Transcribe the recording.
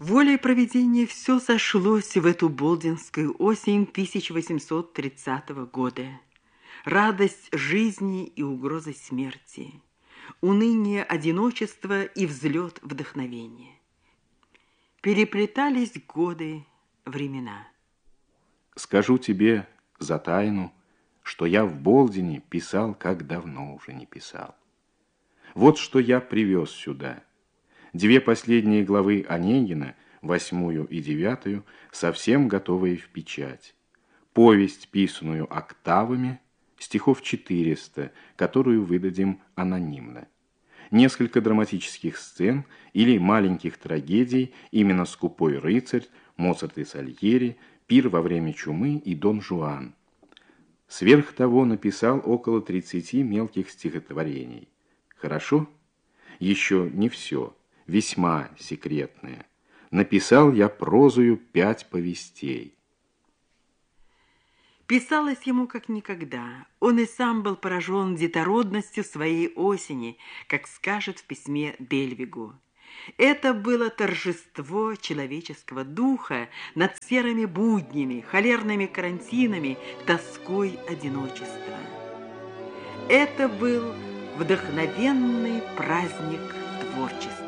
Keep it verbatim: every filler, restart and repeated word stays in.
Волей провидения все сошлось в эту болдинскую осень тысяча восемьсот тридцатого года. Радость жизни и угроза смерти, уныние одиночества и взлет вдохновения. Переплетались годы, времена. Скажу тебе за тайну, что я в Болдине писал, как давно уже не писал. Вот что я привез сюда. Две последние главы Онегина, восьмую и девятую, совсем готовые в печать. Повесть, писанную октавами, стихов четыреста, которую выдадим анонимно. Несколько драматических сцен или маленьких трагедий, именно «Скупой рыцарь», «Моцарт и Сальери», «Пир во время чумы» и «Дон Жуан». Сверх того написал около тридцати мелких стихотворений. Хорошо? Еще не все. Весьма секретное. Написал я прозою пять повестей. Писалось ему как никогда. Он и сам был поражен детородностью своей осени, как скажет в письме Дельвигу. Это было торжество человеческого духа над серыми буднями, холерными карантинами, тоской одиночества. Это был вдохновенный праздник творчества.